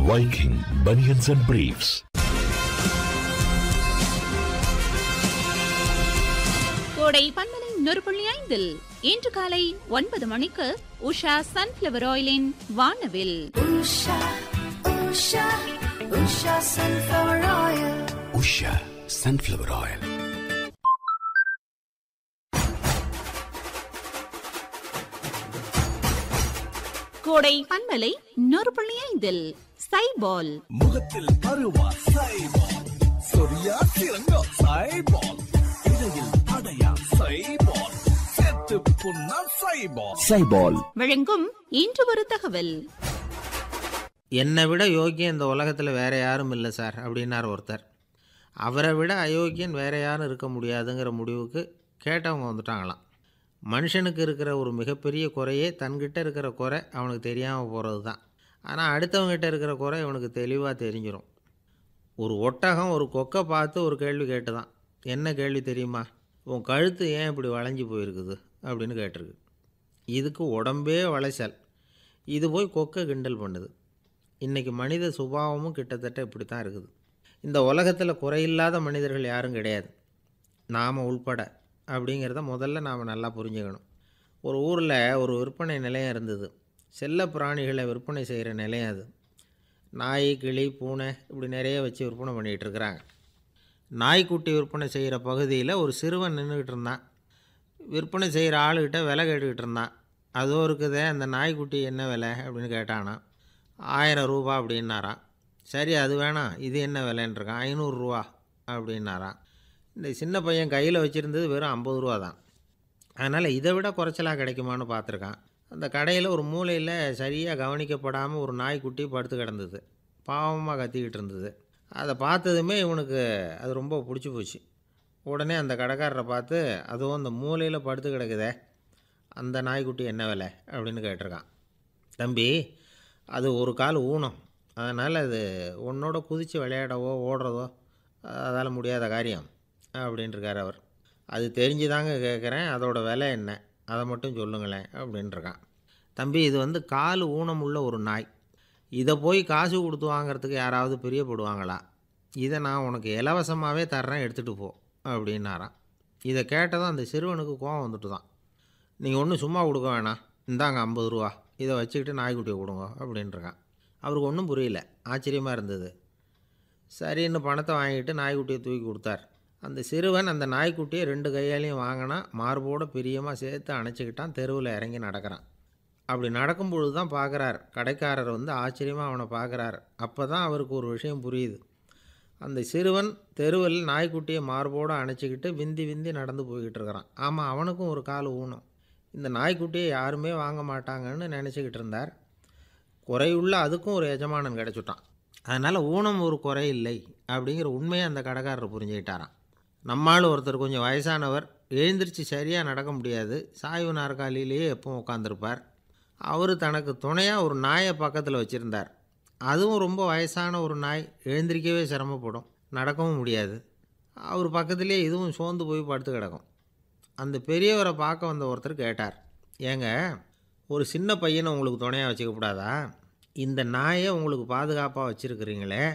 Viking Bunions and Briefs. கோடை பன்மலை 100.5 இன்று காலை 9 மணிக்கு உஷா சன்ஃப்ளவர் ஆயிலின் வானவில். Usha Sunflower Oil. Usha Sunflower Oil. கோடை பன்மலை 100.5 சைபால் முகத்தில் அருவா சைபால், சொரியா சிறங்கா சைபால், இடையில் அடையா சைபால், செத்து புண்ணா சைபால். சைபால் வழங்கும் இன்று ஒரு தகவல். என்னை விட யோக்கியம் இந்த உலகத்தில் வேறு யாரும் இல்லை சார் அப்படின்னார் ஒருத்தர். அவரை விட அயோக்கியன் வேறு யாரும் இருக்க முடியாதுங்கிற முடிவுக்கு கேட்டவங்க வந்துட்டாங்களாம். மனுஷனுக்கு இருக்கிற ஒரு மிகப்பெரிய குறையே தன்கிட்ட இருக்கிற குறை அவனுக்கு தெரியாமல் போகிறது தான். ஆனால் அடுத்தவங்ககிட்ட இருக்கிற குறை இவனுக்கு தெளிவாக தெரிஞ்சிடும். ஒரு ஒட்டகம் ஒரு கொக்கை பார்த்து ஒரு கேள்வி கேட்டுதான். என்ன கேள்வி தெரியுமா? உன் கழுத்து ஏன் இப்படி வளைஞ்சி போயிருக்குது அப்படின்னு கேட்டிருக்கு. இதுக்கு உடம்பே வளைச்சல். இது போய் கொக்கை கிண்டல் பண்ணுது. இன்றைக்கி மனித சுபாவமும் கிட்டத்தட்ட இப்படி தான் இருக்குது. இந்த உலகத்தில் குறையில்லாத மனிதர்கள் யாரும் கிடையாது, நாம் உள்பட அப்படிங்கிறத முதல்ல நாம் நல்லா புரிஞ்சுக்கணும். ஒரு ஊரில் ஒரு விற்பனை நிலையம் இருந்தது. செல்ல பிராணிகளை விற்பனை செய்கிற நிலையம் அது. நாய், கிளி, பூனை இப்படி நிறைய வச்சு விற்பனை பண்ணிகிட்ருக்குறாங்க. நாய்க்குட்டி விற்பனை செய்கிற பகுதியில் ஒரு சிறுவன் நின்றுக்கிட்டு இருந்தான். விற்பனை செய்கிற ஆளுக்கிட்ட விலை கேட்டுக்கிட்டு இருந்தான். அதோ இருக்குதே அந்த நாய்க்குட்டி என்ன விலை அப்படின்னு கேட்டானா. 1000 ரூபா அப்படின்னாரான். சரி அது வேணாம், இது என்ன விலைன்றிருக்கான். 500 ரூபா அப்படின்னாரான். இந்த சின்ன பையன் கையில் வச்சுருந்தது வெறும் 50 ரூபா தான். அதனால் இதை விட குறைச்சலாக கிடைக்குமான்னு பார்த்துருக்கான். அந்த கடையில் ஒரு மூலையில் சரியாக கவனிக்கப்படாமல் ஒரு நாய்க்குட்டி படுத்து கிடந்தது. பாவமாக கத்திக்கிட்டு இருந்தது. அதை பார்த்ததுமே இவனுக்கு அது ரொம்ப பிடிச்சி போச்சு. உடனே அந்த கடைக்காரரை பார்த்து, அதுவும் அந்த மூலையில் படுத்து கிடக்குதே அந்த நாய்க்குட்டி என்ன விலை அப்படின்னு கேட்டிருக்கான். தம்பி, அது ஒரு கால் ஊனம், அதனால் அது உன்னோட குதித்து விளையாடவோ ஓடுறதோ அதால் முடியாத காரியம் அப்படின்ட்டுருக்கார் அவர். அது தெரிஞ்சுதாங்க கேட்குறேன், அதோட விலை என்ன அதை மட்டும் சொல்லுங்களேன் அப்படின்ட்டுருக்கான். தம்பி, இது கால் ஊனம் உள்ள ஒரு நாய். இதை போய் காசு கொடுத்து வாங்கிறதுக்கு யாராவது பிரியப்படுவாங்களா? இதை நான் உனக்கு இலவசமாகவே தர்றேன், எடுத்துகிட்டு போ அப்படின்னாரான். இதை கேட்டதும் அந்த சிறுவனுக்கு கோவம் வந்துட்டு தான். நீங்கள் ஒன்றும் சும்மா கொடுக்க வேணாம், இந்தாங்க 50 ரூபா, இதை வச்சுக்கிட்டு நாய்க்குட்டியை கொடுங்க அப்படின்ட்டுருக்கான். அவருக்கு ஒன்றும் புரியல, ஆச்சரியமாக இருந்தது. சரின்னு பணத்தை வாங்கிட்டு நாய்க்குட்டியை தூக்கி கொடுத்தார். அந்த சிறுவன் அந்த நாய்க்குட்டியை 2 கையாலையும் வாங்கினா, மார்போடு பிரியமாக சேர்த்து அணைச்சிக்கிட்டான். தெருவில் இறங்கி நடக்கிறான். அப்படி நடக்கும்பொழுது தான் பார்க்குறார், கடைக்காரர் ஆச்சரியமாக அவனை பார்க்குறார். அப்போ தான் அவருக்கு ஒரு விஷயம் புரியுது. அந்த சிறுவன் தெருவில் நாய்க்குட்டியை மார்போடு அணைச்சிக்கிட்டு விந்தி விந்தி நடந்து போய்கிட்டு இருக்கிறான். ஆமாம், அவனுக்கும் ஒரு கால் ஊனம். இந்த நாய்க்குட்டியை யாருமே வாங்க மாட்டாங்கன்னு நினச்சிக்கிட்டு இருந்தார். குறையுள்ள அதுக்கும் ஒரு எஜமானன் கிடச்சிட்டான். அதனால் ஊனம் ஒரு குறை இல்லை அப்படிங்கிற உண்மையை அந்த கடைக்காரர் புரிஞ்சுக்கிட்டாராம். நம்மால் ஒருத்தர் கொஞ்சம் வயசானவர், எழுந்திரிச்சு சரியாக நடக்க முடியாது, சாய்வு நாற்காலியிலேயே எப்பவும் உட்காந்துருப்பார். அவர் தனக்கு துணையாக ஒரு நாயை பக்கத்தில் வச்சுருந்தார். அதுவும் ரொம்ப வயசான ஒரு நாய், எழுந்திரிக்கவே சிரமப்படும், நடக்கவும் முடியாது. அவர் பக்கத்துலேயே இதுவும் சோர்ந்து போய் படுத்து கிடக்கும். அந்த பெரியவரை பார்க்க வந்த ஒருத்தர் கேட்டார், ஏங்க, ஒரு சின்ன பையனை உங்களுக்கு துணையாக வச்சுக்கப்படாதா? இந்த நாயை உங்களுக்கு பாதுகாப்பாக வச்சுருக்கிறீங்களே,